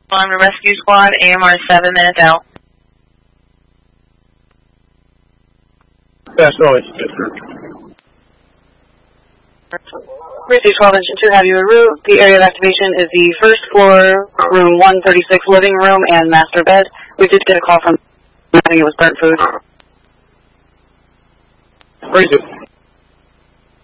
On the rescue squad, AMR 7 minutes out. That's noise. Rescue 12 Engine 2, have you en route. The area of activation is the first floor, room 136, living room and master bed. We did get a call from, I think it was burnt food. Freeze it.